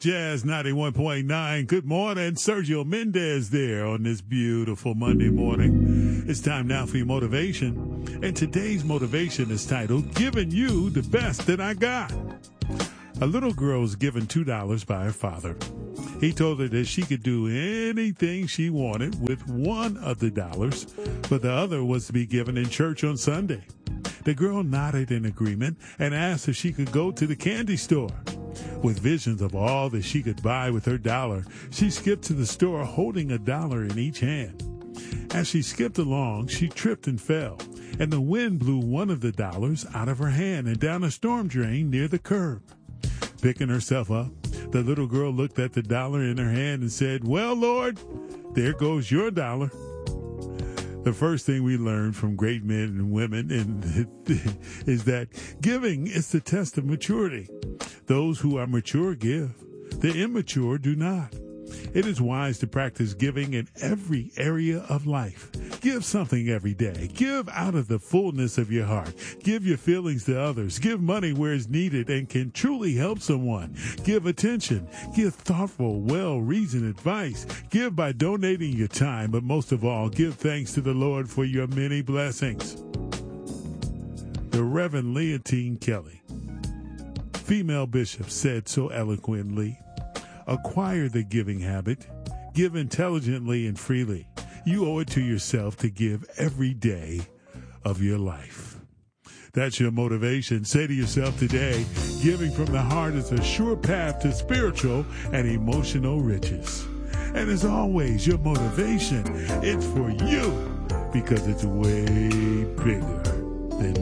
Jazz 91.9. Good morning. Sergio Mendez there on this beautiful Monday morning. It's time now for your motivation. And today's motivation is titled, Giving You the Best That I Got. A little girl was given $2 by her father. He told her that she could do anything she wanted with one of the dollars, but the other was to be given in church on Sunday. The girl nodded in agreement and asked if she could go to the candy store. With visions of all that she could buy with her dollar, she skipped to the store holding a dollar in each hand. As she skipped along, she tripped and fell, and the wind blew one of the dollars out of her hand and down a storm drain near the curb. Picking herself up, the little girl looked at the dollar in her hand and said, "Well, Lord, there goes your dollar." The first thing we learn from great men and women is that giving is the test of maturity. Those who are mature give. The immature do not. It is wise to practice giving in every area of life. Give something every day. Give out of the fullness of your heart. Give your feelings to others. Give money where it's needed and can truly help someone. Give attention. Give thoughtful, well-reasoned advice. Give by donating your time, but most of all, give thanks to the Lord for your many blessings. The Reverend Leontine Kelly, female bishop, said so eloquently, "Acquire the giving habit. Give intelligently and freely. You owe it to yourself to give every day of your life." That's your motivation. Say to yourself today, giving from the heart is a sure path to spiritual and emotional riches. And as always, your motivation, it's for you because it's way bigger.